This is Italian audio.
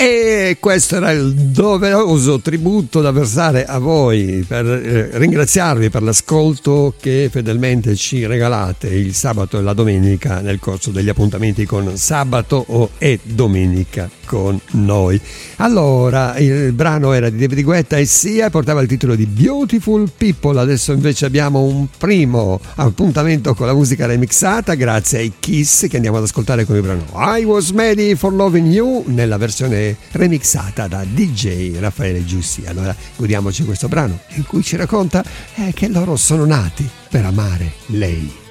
E questo era il doveroso tributo da versare a voi per ringraziarvi per l'ascolto che fedelmente ci regalate il sabato e la domenica nel corso degli appuntamenti con Sabato e Domenica con noi. Allora, il brano era di David Guetta e Sia, portava il titolo di Beautiful People. Adesso invece abbiamo un primo appuntamento con la musica remixata grazie ai Kiss, che andiamo ad ascoltare con il brano I Was Made for Loving You nella versione remixata da DJ Raffaele Giussi. Allora godiamoci questo brano in cui ci racconta che loro sono nati per amare lei.